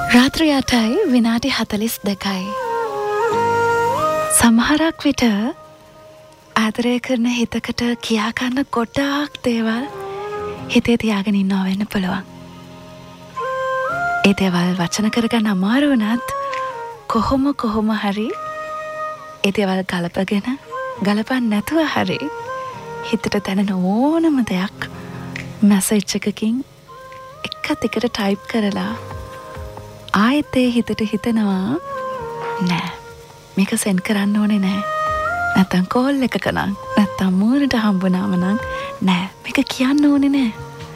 රාත්‍රී 8යි විනාඩි 42යි. සමහරක් විට ආදරය කරන හිතකට කියා ගන්න ගොඩාක් දේවල් හිතේ තියාගෙන ඉන්නවා වෙන්න පුළුවන්. ඒ දේවල් වචන කරගන්න අමාරු වුණත් කොහොම හරි ඒ දේවල් ගලපන්න නැතුව හරි හිතට දැනෙන ඕනම දෙයක් මැසේජ් එකකින් එක දිගට ටයිප් කරලා ආයෙත් ඒ හිතට හිතනවා නෑ මේක සෙන්ඩ් කරන්න ඕනේ නෑ. නැත්තම් කෝල් එකක නම් නැත්තම් මූණට හම්බුනාම නම් නෑ මේක කියන්න ඕනේ නෑ.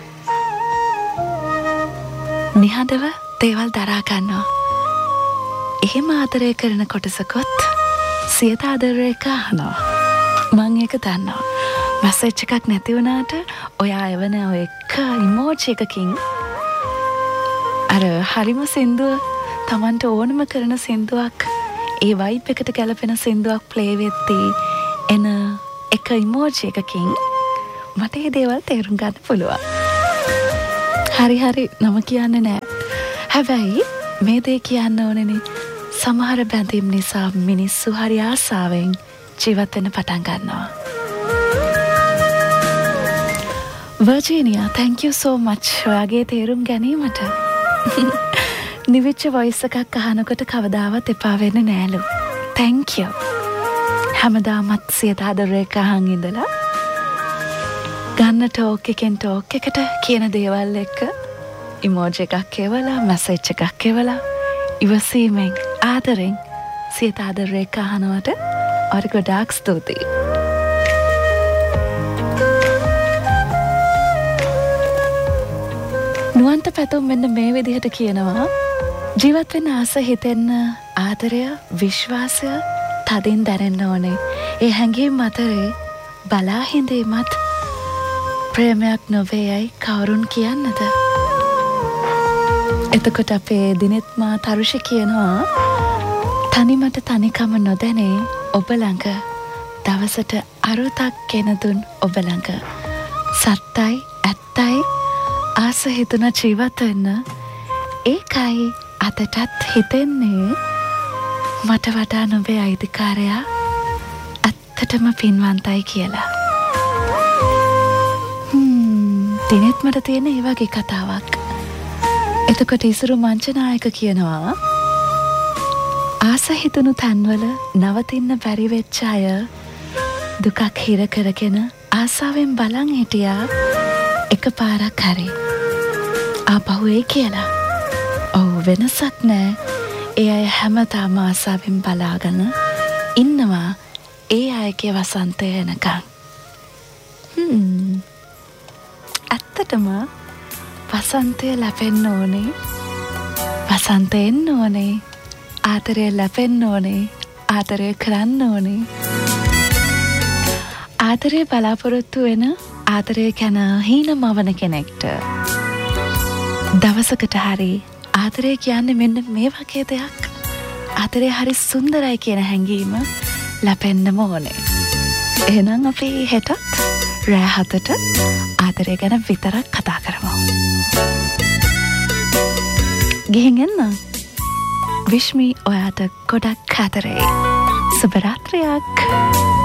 නිහඬව දේවල් දරා ගන්නවා. එහෙම ආදරය කරන කොටසකොත් සියත ආදරයක අහනවා. මං ඒක දන්නවා. මැසේජ් එකක් නැති වුණාට ඔයා එවන ඔය එක ඉමෝජි එකකින් අර හරිම සින්දුව Tamanට ඕනම කරන සින්දුවක් ඒ වයිබ් එකට ගැලපෙන සින්දුවක් ප්ලේ වෙද්දී එන එක ඉමෝජි එකකින් මට මේ දේවල් තේරුම් ගන්න පුළුවන්. හරි නම කියන්නේ නෑ. හැබැයි මේ දේ කියන්න ඕනේනේ. සමහර බැඳීම් නිසා මිනිස්සු හරි ආසාවෙන් ජීවත් වෙන්න පටන් ගන්නවා. Virginia, thank you so much. ඔයාගේ තේරුම් ගැනීමට. නිවිච්ච වොයිස් එකක් අහනකොට කවදාවත් එපා වෙන්නේ නෑලු. Thank you. හැමදාමත් සියත ආදරයක අහන් ඉඳලා ගන්න ටෝක් එකෙන් ටෝක් එකට කියන දේවල් එක්ක ඉමෝජි එකක් එවලා මැසේජ් එකක් එවලා ඉවසීමෙන් ආදරෙන් සියත ආදරයක අහනවට ඔයාට ගොඩාක් ස්තුතියි. නුවන්ත පැතුම් මෙන්න මේ විදිහට කියනවා ජීවත් වෙන්න ආස හිතෙන්න ආදරය විශ්වාසය තදින් දැනෙන්න ඕනේ. ඒ හැඟීම් අතරේ බලා හිඳීමත් ප්‍රේමයක් නොවේ යයි කවුරුන් කියන්නද? එතකොට අපේ දිනෙත් මා තරුෂි කියනවා තනිමට තනිකම නොදැනේ ඔබ ළඟ දවසට අරුතක් ගෙන දුන් ඔබ ළඟ සත්තයි ඇත්තයි ආස හිතුන ජීවත් වෙන්න ඒකයි අදටත් හිතෙන්නේ මට වඩා නොබේ අයිතිකාරයා ඇත්තටම පින්වන්තයි කියලා. දිනෙත් මට තියෙන ඒ වගේ කතාවක්. එතකොට ඉසුරු මංචනායක කියනවා ආස හිතුණු තැන්වල නවතින්න බැරි වෙච්ච අය දුකක් හිර කරගෙන ආසාවෙන් බලන් හිටියා එක පාරක් හරි ආපහු ඒ කියලා. ඔව් වෙනසක් නෑ. ඒ අය හැමදාම ආසාවෙන් බලාගෙන ඉන්නවා ඒ අයගේ වසන්තය එනකන්. ඇත්තටම වසන්තය ලැබෙන්න ඕනේ. වසන්තය එන්න ඕනේ. ආදරය ලැබෙන්න ඕනේ. ආදරය කරන්න ඕනේ. ආදරය බලාපොරොත්තු වෙන ආදරය ගැන හීනමවන කෙනෙක්ට දවසකට හරි ආදරය කියන්නේ මෙන්න මේ වගේ දෙයක්. ආදරය හරි සුන්දරයි කියන හැඟීම ලැබෙන්නම ඕනේ. එහෙනම් අපි හෙටත් රෑ 7ට ආදරය ගැන විතරක් කතා කරමු. ගිහින් එන්න. විශ්මි ඔයාට ගොඩක් ආදරේ. සුබ රාත්‍රියක්.